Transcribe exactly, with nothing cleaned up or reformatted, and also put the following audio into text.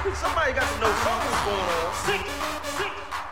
Somebody got to know something's going on. Sick, sick.